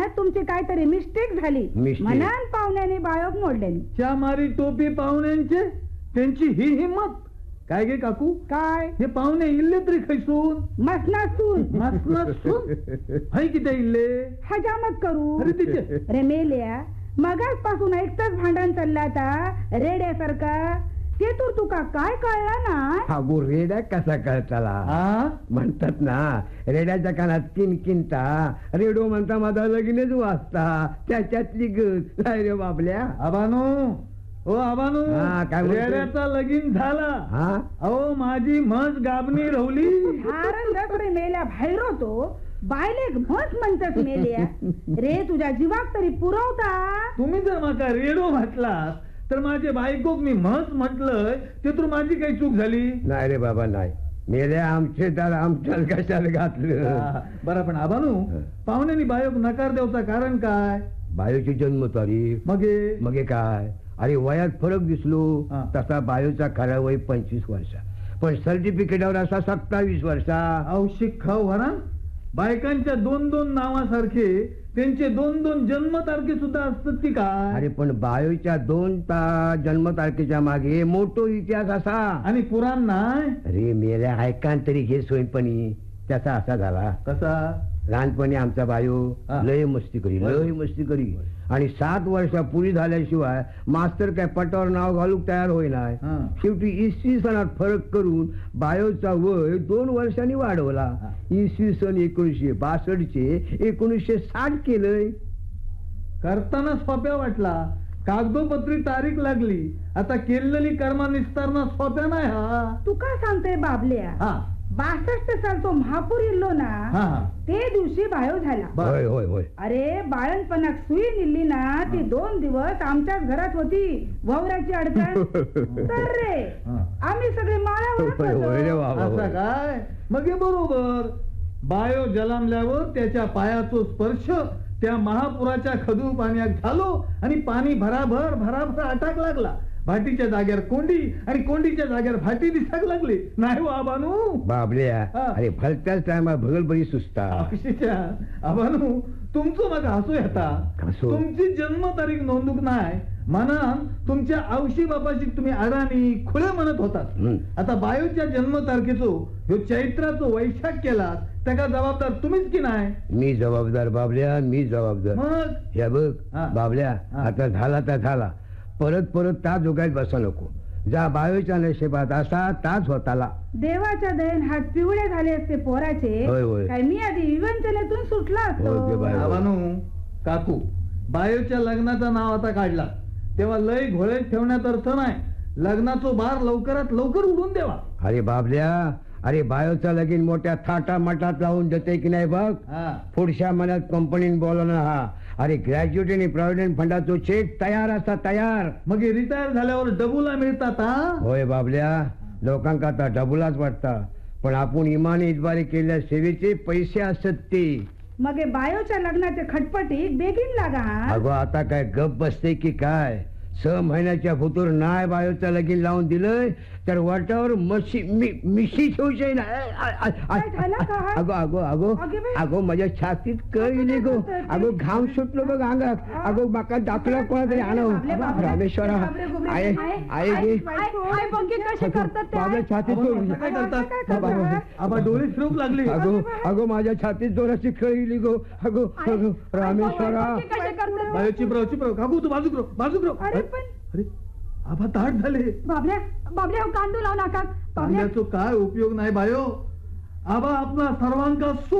पाहुण्यात तुमची काहीतरी मिस्टेक झाली म्हणान पाहुण्याने बायोग मोडल्याने. च्या मारी टोपी पाहुण्यांचे त्यांची ही हिंमत काय गे काकू? काय हे पाहुणे इल्ले तरी खैसून मसनासून हाय किती इल्ले हजामत करू. अरे तिचे रे मेल्या मगाच पासून एकटच भांडण चालला आता रेड्यासारखा. ते तर तुका काय कळला ना? अगो रेड्या कसा कळताला म्हणतात ना रेड्याच्या कानात किनकिनता रेडो म्हणता माझा लगीनच वाचता त्याच्यातली गत काय रे बाबल्या. आबानो ओ आबानो काय रेड्याचा लगीन झाला. अहो माझी म्हस गाबणी रवली. रे मेल्या बाहेर होतो बायलेक म्हस म्हणतात मेल्या. रे तुझ्या जीवाक तरी पुरवता. तुम्ही जर माझा रेडो म्हटला तर माझे बायकोक मी म्हस म्हटलंय ते तर माझी काही चूक झाली नाही रे बाबा नाही. मेले आमचे तर आमच्या कशाला घातलं. बरं पण आबानू पाहुण्यांनी बायोग नकार द्यावचा कारण काय? बायोची जन्मतारीख मगे काय. अरे वयात फरक दिसलो तसा बायोचा खरा वय 25 वर्षा पण सर्टिफिकेटवर असा 27 वर्षा. औषिक खाऊ भरा बायकांच्या 2-2 नावासारखे त्यांचे 2-2 जन्मतारखे सुद्धा असतात की काय? अरे पण बायोच्या 2 जन्मतारखेच्या मागे मोठो इतिहास असा आणि पुराण नाही. अरे मेल्या ऐकान तरी घे सोयपणी त्याचा असा झाला. कसा? लहानपणी आमचा बायो लय मस्ती करी आणि 7 वर्षा पुरी झाल्याशिवाय मास्तर काय पटावर नाव घालूक तयार होईना. शेवटी इसवी सणात फरक करून बायोचा वय 2 वर्षांनी वाढवला. इसवी सन 1962 चे 1960 केलंय. करताना सोप्या वाटला कागदोपत्री तारीख लागली. आता केलेली कर्मा निस्तारणा सोप्या नाही. तू काय सांगते बाबल्या? 62 सालचो महापूर इल्लो ना ते दिवशी बायो झाला. होय. अरे बाळणपणाक सुई निल्ली ना ती 2 दिवस आमच्याच घरात होती ववराची अडचण. तर रे आम्ही सगळे माळ्यावर काय मग बरोबर. बायो जलामल्यावर त्याच्या पायाचो स्पर्श त्या महापुराच्या खदू पाण्यात झालो आणि पाणी भराभर आटाक लागला. भाटीच्या जाग्यावर कोंडी आणि कोंडीच्या जाग्यावर भाटी दिसाक लागली. नाही बाबानू बाबल्या अरे भलत्याच टायमा भगल बरी सुस्ता. आबानू तुमचं मग हसू येता. तुमची जन्मतारीख नोंदूक नाही म्हणून तुमच्या औशी बापाशी तुम्ही अडाणी खुले म्हणत होतात. आता बायोच्या जन्मतारखेचो ह्यो चैत्राचो वैशाख केला त्याला जबाबदार तुम्हीच की नाही? मी जबाबदार बाबल्या मी जबाबदार. मग हे बघ बाबल्या आता झाला तर झाला परत त्या जोगायत बसा नको. ज्या बायोच्या नशिबात असा ताच होताला. देवाच्या दयेन हात पिवळे झाले असते पोराचे. काय मी आधी विवंचनेतून सुटला असतो. काकू बायोच्या लग्नाचं नाव आता काढला तेव्हा लय घोळेत ठेवण्यात अर्थ नाही. लग्नाचो बार लवकरात लवकर उडून देवा. अरे बाबल्या अरे बायोचा लगीन मोठ्या थाटा माटात लावून देते की नाही बघ. पुढच्या महिन्यात कंपनीने बोलवणं. अरे ग्रॅज्युएट आणि प्रॉव्हिडंट फंडाचो चेक तयार असता तयार. मग रिटायर झाल्यावर डबुला मिळतात. होय बाबल्या लोकांका आता डबुलाच वाटता पण आपण इमानी इतबारी केलेल्या सेवेचे पैसे असत ते. मग बायोच्या लग्नाचे खटपटी बेगीन लागा. अगो आता काय गप बसते की काय? 6 महिन्याच्या भूतूर नाय बायोचं लगीन लावून दिलंय तर वाटावर मिशी ठेवूचे ना. अगो माझ्या छातीत कळली गो. अगो घाम सुटलो बघ अंगात. अगो माका दाखला कोणातरी आणव रामेश्वरा आहे माझ्या छातीत डोळे फिरूक लागली. अगो माझ्या छातीत जोराची कळली गो. अगो रामेश्वरा काकू तू बाजू अरे आबा ताट झाले. बाबल्या कांदू लावू नका. कांद्याचो काय उपयोग नाही बायो. आबा आपला सर्वांका